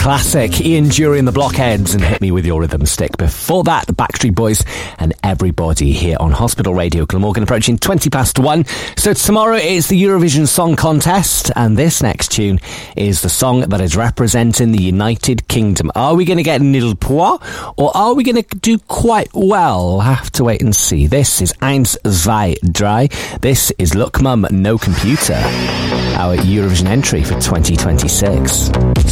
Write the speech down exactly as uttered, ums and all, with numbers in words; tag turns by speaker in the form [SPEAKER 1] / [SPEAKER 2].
[SPEAKER 1] classic. Ian Dury and the Blockheads and Hit Me With Your Rhythm Stick. Before that, the Backstreet Boys and Everybody here on Hospital Radio. Glamorgan approaching twenty past one. So tomorrow is the Eurovision Song Contest, and this next tune is the song that is representing the United Kingdom. Are we going to get nil point, or are we going to do quite well? We'll have to wait and see. This is Eins, Zwei, Drei. This is Look Mum, No Computer. Our Eurovision entry for twenty twenty-six.